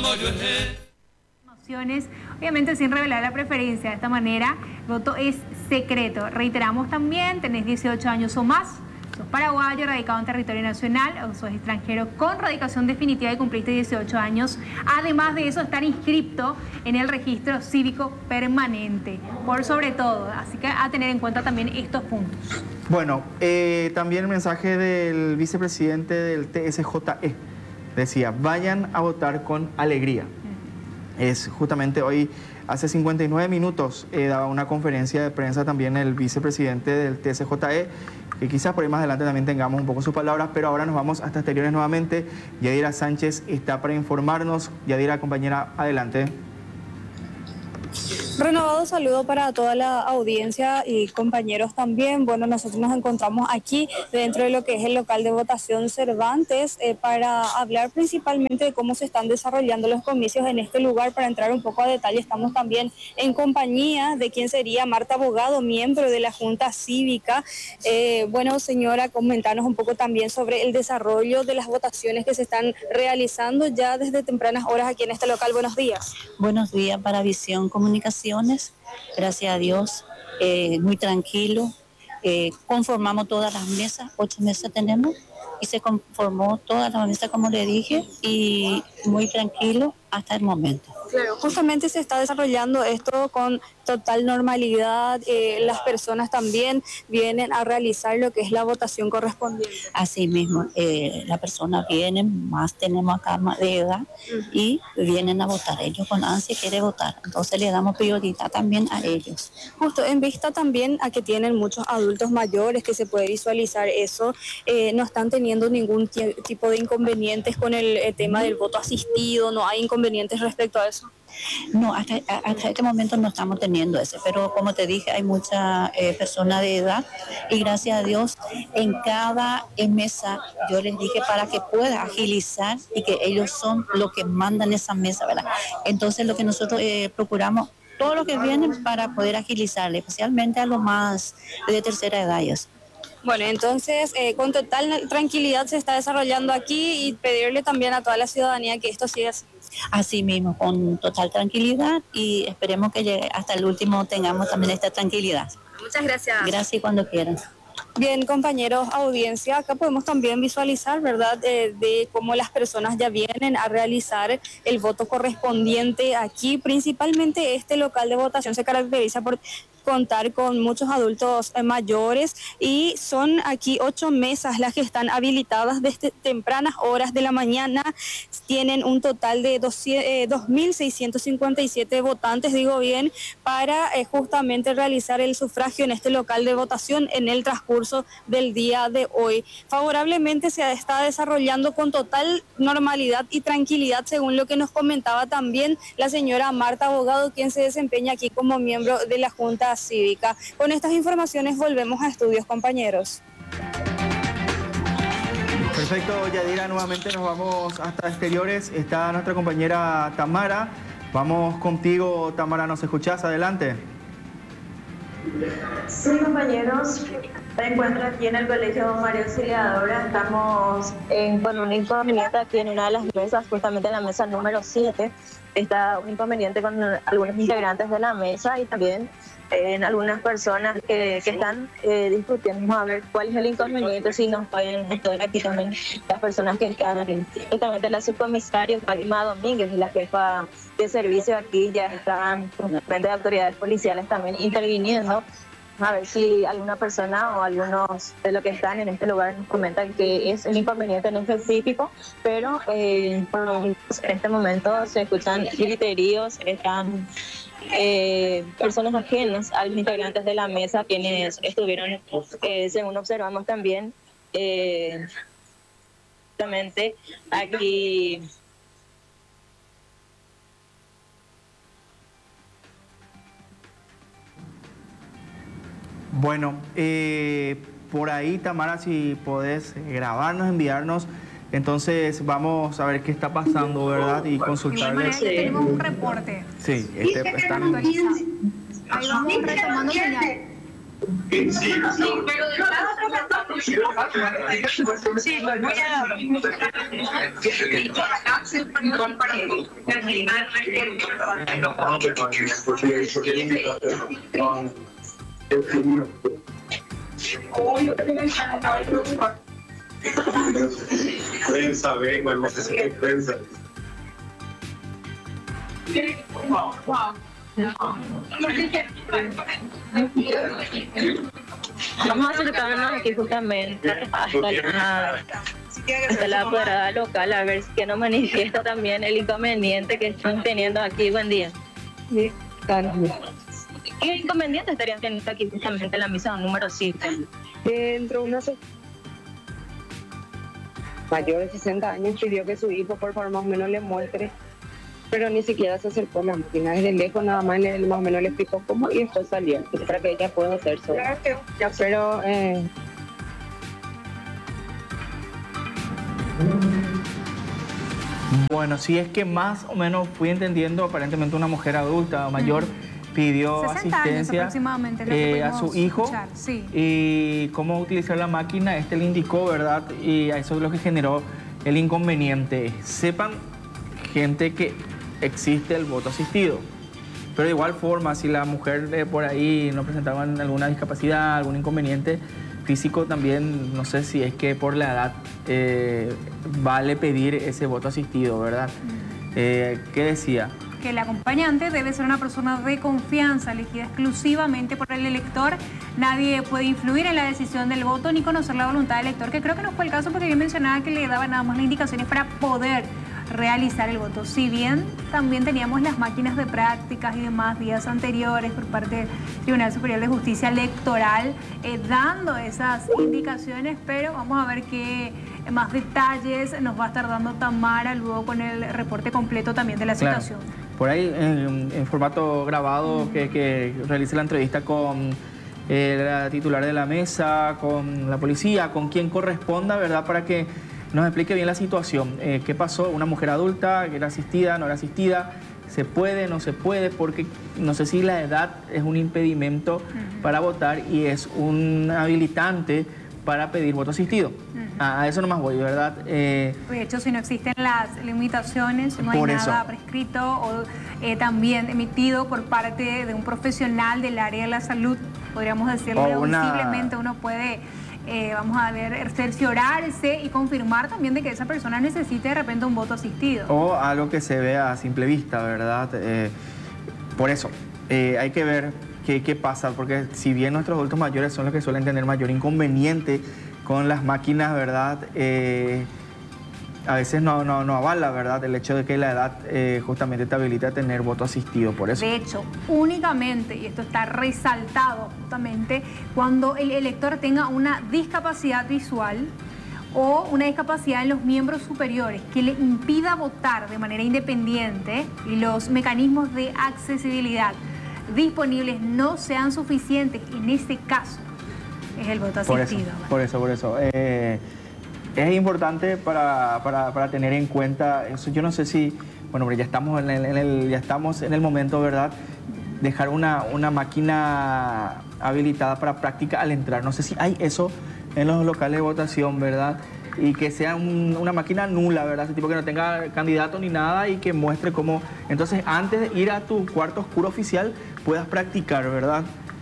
Obviamente sin revelar la preferencia. De esta manera, el voto es secreto. Reiteramos también, tenés 18 años o más, sos paraguayo, radicado en territorio nacional, o sos extranjero con radicación definitiva y cumpliste 18 años. Además de eso, estar inscripto en el registro cívico permanente, por sobre todo. Así que a tener en cuenta también estos puntos. Bueno, también el mensaje del vicepresidente del TSJE decía, vayan a votar con alegría. Es justamente hoy, hace 59 minutos, daba una conferencia de prensa también el vicepresidente del TSJE, que quizás por ahí más adelante también tengamos un poco sus palabras, pero ahora nos vamos hasta exteriores nuevamente. Yadira Sánchez está para informarnos. Yadira, compañera, adelante. Renovado saludo para toda la audiencia y compañeros también. Bueno, nosotros nos encontramos aquí dentro de lo que es el local de votación Cervantes para hablar principalmente de cómo se están desarrollando los comicios en este lugar. Para entrar un poco a detalle, estamos también en compañía de quien sería Marta Abogado, miembro de la Junta Cívica. Bueno, señora, comentarnos un poco también sobre el desarrollo de las votaciones que se están realizando ya desde tempranas horas aquí en este local. Buenos días. Buenos días para Visión Comunicaciones. Gracias a Dios, muy tranquilo. Conformamos todas las mesas, 8 mesas tenemos, y se conformó todas las mesas, como le dije, y muy tranquilo hasta el momento. Claro, justamente se está desarrollando esto con total normalidad. Las personas también vienen a realizar lo que es la votación correspondiente. Así mismo, las personas vienen, más tenemos acá más de edad, y vienen a votar. Ellos con ansia quieren votar, entonces le damos prioridad también a ellos. Justo en vista también a que tienen muchos adultos mayores, que se puede visualizar eso, no están teniendo ningún tipo de inconvenientes con el tema del voto asistido, no hay inconvenientes respecto a eso. No, hasta este momento no estamos teniendo ese, pero como te dije, hay muchas personas de edad y gracias a Dios en cada mesa yo les dije para que pueda agilizar y que ellos son los que mandan esa mesa, ¿verdad? Entonces lo que nosotros procuramos, todo lo que viene para poder agilizarle, especialmente a los más de tercera edad. Bueno, entonces con total tranquilidad se está desarrollando aquí y pedirle también a toda la ciudadanía que esto siga así. Así mismo, con total tranquilidad y esperemos que llegue hasta el último tengamos también esta tranquilidad. Muchas gracias. Gracias cuando quieran. Bien, compañeros, audiencia, acá podemos también visualizar, ¿verdad?, de cómo las personas ya vienen a realizar el voto correspondiente aquí. Principalmente este local de votación se caracteriza por contar con muchos adultos mayores y son aquí 8 mesas las que están habilitadas desde tempranas horas de la mañana. Tienen un total de 2.657 votantes, digo bien, para justamente realizar el sufragio en este local de votación en el transcurso del día de hoy. Favorablemente se está desarrollando con total normalidad y tranquilidad, según lo que nos comentaba también la señora Marta Abogado, quien se desempeña aquí como miembro de la Junta Cívica. Con estas informaciones volvemos a estudios, compañeros. Perfecto, Yadira, nuevamente nos vamos hasta exteriores. Está nuestra compañera Tamara. Vamos contigo, Tamara, ¿nos escuchás? Adelante. Sí, compañeros, me encuentro aquí en el Colegio María Auxiliadora. Estamos con un inconveniente aquí en una de las mesas, justamente en la mesa número 7. Está un inconveniente con algunos integrantes de la mesa y también en algunas personas que están discutiendo a ver cuál es el inconveniente, si nos pueden estar aquí también las personas que están, justamente la subcomisaria Fátima Domínguez y la jefa de servicio aquí ya están frente de autoridades policiales también interviniendo a ver si alguna persona o algunos de los que están en este lugar nos comentan que es un inconveniente en específico, pero en este momento se escuchan griteríos, están personas ajenas a los integrantes de la mesa quienes estuvieron, según observamos también, justamente aquí. Bueno, por ahí, Tamara, si podés grabarnos, enviarnos, entonces vamos a ver qué está pasando, ¿verdad? Y consultarles. Tenemos un reporte. Sí, están... Ahí vamos retomando señal. Sí, pero de Sí, voy Prensa, venga, no sé qué prensa. Vamos a acercarnos aquí justamente hasta la parada local a ver si nos manifiesta también el inconveniente que están teniendo aquí. Buen día. Sí, claro. ¿Qué inconveniente estarían teniendo aquí justamente en la misa número 7? Entró una mayor de 60 años, pidió que su hijo por favor más o menos le muestre, pero ni siquiera se acercó a la máquina. Desde lejos nada más, más o menos le explicó cómo y después salió, para que ella pueda hacer sola. Pero Bueno, si es que más o menos fui entendiendo, aparentemente una mujer adulta o mayor pidió 60 años asistencia aproximadamente, lo que a pudimos su hijo escuchar, sí. y cómo utilizar la máquina. Este le indicó, ¿verdad? Y eso es lo que generó el inconveniente. Sepan, gente, que existe el voto asistido. Pero de igual forma, si la mujer por ahí no presentaba alguna discapacidad, algún inconveniente físico, también no sé si es que por la edad vale pedir ese voto asistido, ¿verdad? ¿Qué decía? Que el acompañante debe ser una persona de confianza, elegida exclusivamente por el elector. Nadie puede influir en la decisión del voto ni conocer la voluntad del elector, que creo que no fue el caso porque yo mencionaba que le daba nada más las indicaciones para poder realizar el voto. Si bien también teníamos las máquinas de prácticas y demás días anteriores por parte del Tribunal Superior de Justicia Electoral dando esas indicaciones, pero vamos a ver qué más detalles nos va a estar dando Tamara luego con el reporte completo también de la situación. Por ahí en formato grabado que realice la entrevista con la titular de la mesa, con la policía, con quien corresponda, ¿verdad? Para que nos explique bien la situación. ¿Qué pasó? Una mujer adulta que era asistida, no era asistida, se puede, no se puede, porque no sé si la edad es un impedimento para votar y es un habilitante para pedir voto asistido. A eso nomás voy, ¿verdad? De hecho, si no existen las limitaciones, no hay nada prescrito o también emitido por parte de un profesional del área de la salud, podríamos decirle, simplemente uno puede, vamos a ver, cerciorarse y confirmar también de que esa persona necesite de repente un voto asistido. O algo que se vea a simple vista, ¿verdad? Por eso, hay que ver qué pasa, porque si bien nuestros adultos mayores son los que suelen tener mayor inconveniente con las máquinas, ¿verdad? A veces no avala, ¿verdad? El hecho de que la edad justamente te habilita a tener voto asistido, por eso. De hecho, únicamente, y esto está resaltado justamente, cuando el elector tenga una discapacidad visual o una discapacidad en los miembros superiores que le impida votar de manera independiente y los mecanismos de accesibilidad disponibles no sean suficientes, en este caso es el voto asistido. Por eso. Es importante para tener en cuenta eso. Yo no sé si, bueno, pero ya estamos en el momento, ¿verdad? Dejar una máquina habilitada para práctica al entrar. No sé si hay eso en los locales de votación, ¿verdad? Y que sea una máquina nula, ¿verdad? Ese tipo que no tenga candidato ni nada y que muestre cómo. Entonces, antes de ir a tu cuarto oscuro oficial, puedas practicar, ¿verdad?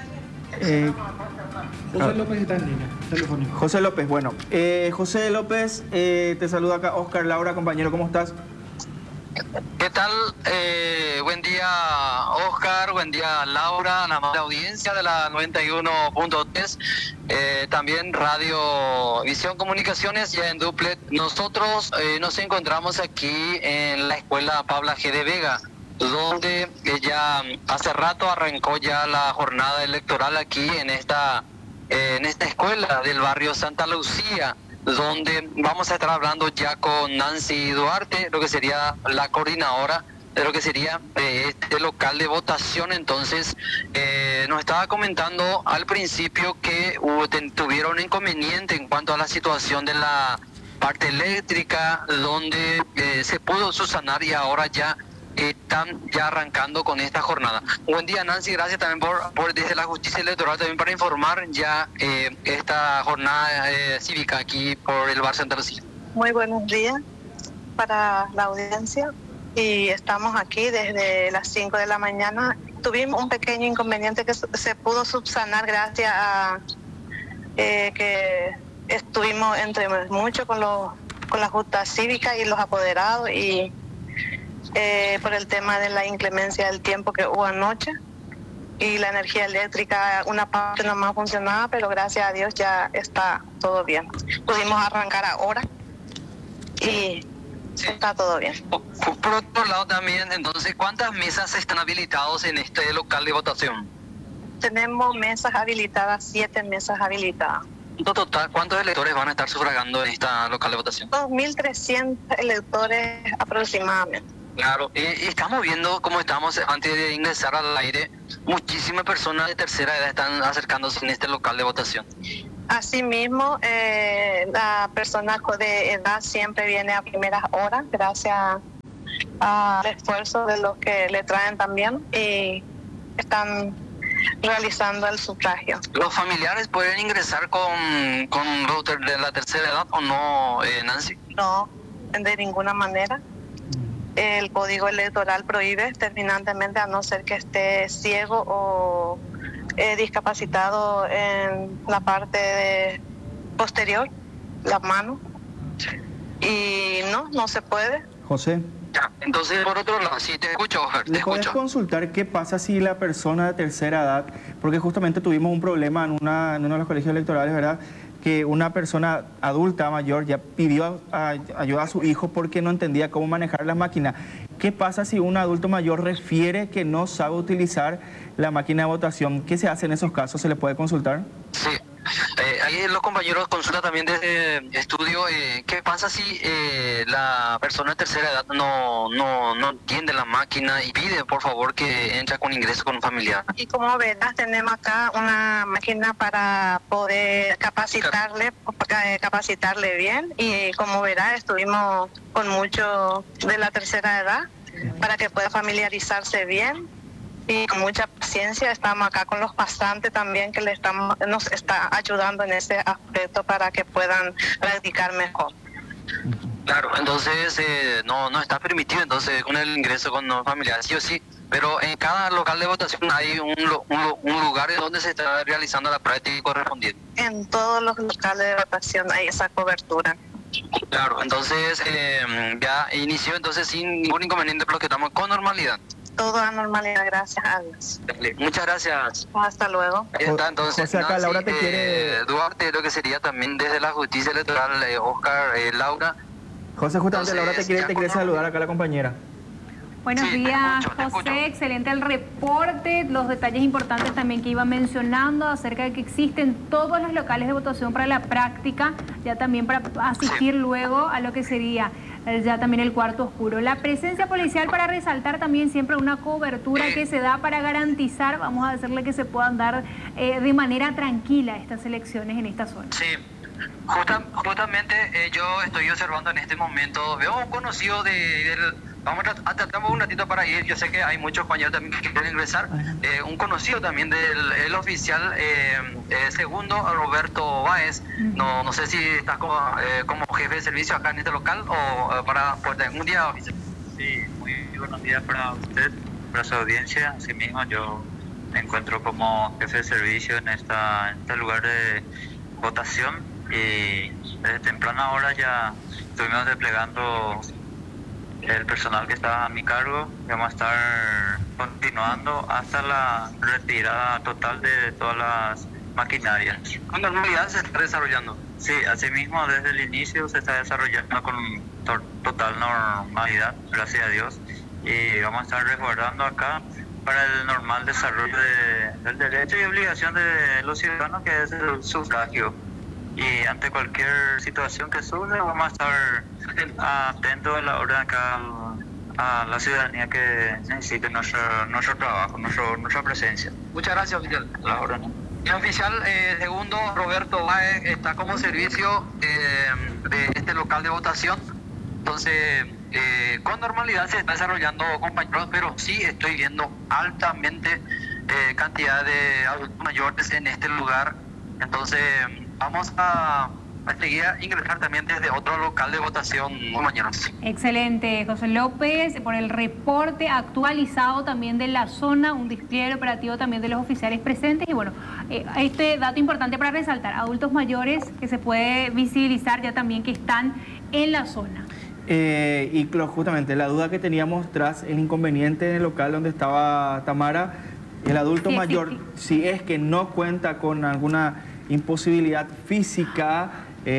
José López está en línea, telefónico. José López, bueno. José López, te saluda acá Oscar Laura, compañero, ¿cómo estás? ¿Qué tal? Buen día, Oscar, buen día, Laura, la audiencia de la 91.3, también Radio Visión Comunicaciones ya en Duplet. Nosotros nos encontramos aquí en la escuela Pabla G. de Vega, donde ya hace rato arrancó ya la jornada electoral aquí en esta escuela del barrio Santa Lucía, donde vamos a estar hablando ya con Nancy Duarte, lo que sería la coordinadora de lo que sería este local de votación. Entonces, nos estaba comentando al principio que tuvieron inconveniente en cuanto a la situación de la parte eléctrica, donde se pudo subsanar y ahora ya están ya arrancando con esta jornada. Buen día, Nancy, gracias también por desde la Justicia Electoral también para informar ya esta jornada cívica aquí por el Bar Santa Lucía. Muy buenos días para la audiencia y estamos aquí desde las 5 de la mañana. Tuvimos un pequeño inconveniente que se pudo subsanar gracias a que estuvimos entre mucho con la Junta Cívica y los apoderados y por el tema de la inclemencia del tiempo que hubo anoche y la energía eléctrica, una parte nomás funcionaba, pero gracias a Dios ya está todo bien. Pudimos arrancar ahora y está todo bien. Por otro lado también, entonces, ¿cuántas mesas están habilitadas en este local de votación? Tenemos mesas habilitadas, 7 mesas habilitadas. En total, ¿cuántos electores van a estar sufragando en esta local de votación? 2.300 electores aproximadamente. Claro, estamos viendo cómo estamos antes de ingresar al aire, muchísimas personas de tercera edad están acercándose en este local de votación. Asimismo, la persona de edad siempre viene a primeras horas, gracias al esfuerzo de los que le traen también y están realizando el sufragio. ¿Los familiares pueden ingresar con los de la tercera edad o no, Nancy? No, de ninguna manera. El Código Electoral prohíbe terminantemente, a no ser que esté ciego o discapacitado en la parte posterior, la mano. Y no se puede. José. Ya, entonces, por otro lado, sí, te escucho, Oscar, te ¿Le puedes escucho. consultar qué pasa si la persona de tercera edad, porque justamente tuvimos un problema en uno de los colegios electorales, ¿verdad?, que una persona adulta mayor ya pidió ayuda a su hijo porque no entendía cómo manejar las máquinas. ¿Qué pasa si un adulto mayor refiere que no sabe utilizar la máquina de votación? ¿Qué se hace en esos casos? ¿Se le puede consultar? Sí. Ahí los compañeros consultan también desde estudio. ¿Qué pasa si la persona de tercera edad no entiende la máquina y pide, por favor, que entre con ingreso con un familiar? Y como verás, tenemos acá una máquina para poder capacitarle bien. Y como verás, estuvimos con mucho de la tercera edad para que pueda familiarizarse bien. Y con mucha paciencia estamos acá con los pasantes también que nos está ayudando en ese aspecto para que puedan practicar mejor. Claro, entonces no está permitido entonces con el ingreso con los familiares, sí o sí, pero en cada local de votación hay un lugar donde se está realizando la práctica correspondiente. En todos los locales de votación hay esa cobertura. Claro, entonces ya inició entonces sin ningún inconveniente porque estamos con normalidad. Todo a normalidad, gracias a Dios. Muchas gracias. Hasta luego. Ahí está, entonces, José, acá Nancy, Laura te quiere... Duarte, lo que sería también desde la Justicia Electoral, Oscar, Laura. José, justamente Entonces, Laura te quiere saludar acá a la compañera. Buenos Sí, días, te escucho. José. Excelente el reporte. Los detalles importantes también que iba mencionando acerca de que existen todos los locales de votación para la práctica, ya también para asistir luego a lo que sería ya también el cuarto oscuro. La presencia policial para resaltar también siempre una cobertura que se da para garantizar, vamos a decirle, que se puedan dar de manera tranquila estas elecciones en esta zona. Sí, justamente yo estoy observando en este momento, veo un conocido vamos a tratar un ratito para ir, yo sé que hay muchos compañeros también que quieren ingresar, un conocido también del oficial segundo, Roberto Báez, no sé si estás como jefe de servicio acá en este local o para un día oficial. Sí, muy buenos días para usted, para su audiencia. Asimismo, yo me encuentro como jefe de servicio en este lugar de votación y desde temprana hora ya estuvimos desplegando el personal que está a mi cargo. Vamos a estar continuando hasta la retirada total de todas las maquinarias. ¿Con normalidad se está desarrollando? Sí, asimismo desde el inicio se está desarrollando con total normalidad, gracias a Dios, y vamos a estar resguardando acá para el normal desarrollo del derecho y obligación de los ciudadanos, que es el sufragio. Y ante cualquier situación que surja vamos a estar atentos a la hora acá a la ciudadanía que necesite nuestro trabajo, nuestra presencia. Muchas gracias, oficial. La orden. El oficial segundo, Roberto Báez, está como servicio de este local de votación. Entonces, con normalidad se está desarrollando, compañeros, pero sí estoy viendo altamente cantidad de adultos mayores en este lugar. Entonces vamos a seguir a ingresar también desde otro local de votación, compañeros. Excelente, José López, por el reporte actualizado también de la zona, un despliegue operativo también de los oficiales presentes. Y bueno, este dato importante para resaltar, adultos mayores que se puede visibilizar ya también que están en la zona. Y justamente la duda que teníamos tras el inconveniente en el local donde estaba Tamara, el adulto mayor, si es que no cuenta con alguna imposibilidad física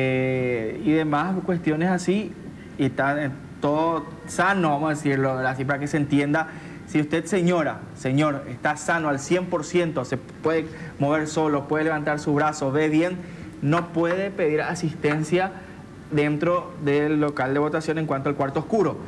y demás cuestiones así, y está todo sano, vamos a decirlo así para que se entienda. Si usted, señor, está sano al 100%, se puede mover solo, puede levantar su brazo, ve bien, no puede pedir asistencia dentro del local de votación en cuanto al cuarto oscuro.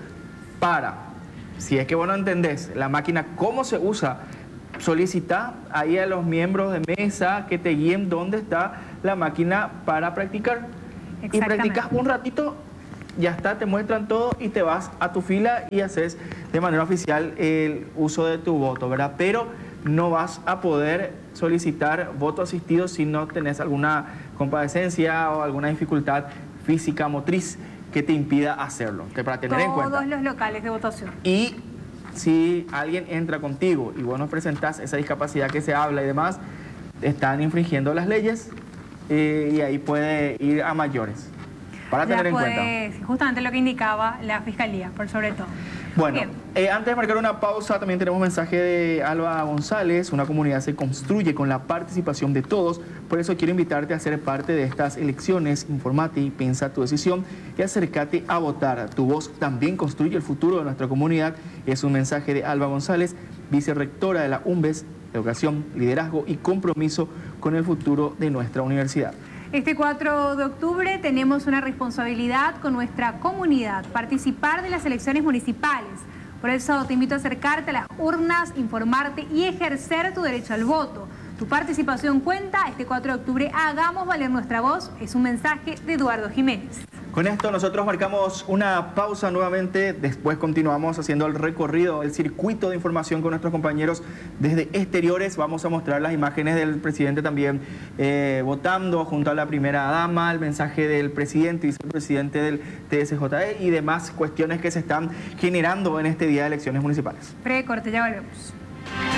Si es que vos no entendés la máquina, cómo se usa, solicita ahí a los miembros de mesa que te guíen dónde está la máquina para practicar. Y practicas un ratito, ya está, te muestran todo y te vas a tu fila y haces de manera oficial el uso de tu voto, ¿verdad? Pero no vas a poder solicitar voto asistido si no tenés alguna compadecencia o alguna dificultad física motriz que te impida hacerlo, para tener en cuenta. Todos los locales de votación. Y si alguien entra contigo y vos nos presentás esa discapacidad que se habla y demás, están infringiendo las leyes y ahí puede ir a mayores, para tener en cuenta. Justamente lo que indicaba la Fiscalía, por sobre todo. Bueno, antes de marcar una pausa, también tenemos un mensaje de Alba González. Una comunidad se construye con la participación de todos. Por eso quiero invitarte a ser parte de estas elecciones. Informate y piensa tu decisión y acércate a votar. Tu voz también construye el futuro de nuestra comunidad. Es un mensaje de Alba González, vicerrectora de la UNVES, Educación, Liderazgo y Compromiso con el futuro de nuestra universidad. Este 4 de octubre tenemos una responsabilidad con nuestra comunidad, participar de las elecciones municipales. Por eso te invito a acercarte a las urnas, informarte y ejercer tu derecho al voto. Tu participación cuenta. Este 4 de octubre hagamos valer nuestra voz. Es un mensaje de Eduardo Jiménez. Con esto nosotros marcamos una pausa nuevamente, después continuamos haciendo el recorrido, el circuito de información con nuestros compañeros desde exteriores. Vamos a mostrar las imágenes del presidente también votando junto a la primera dama, el mensaje del presidente y vicepresidente del TSJE y demás cuestiones que se están generando en este día de elecciones municipales. Precorte, ya volvemos.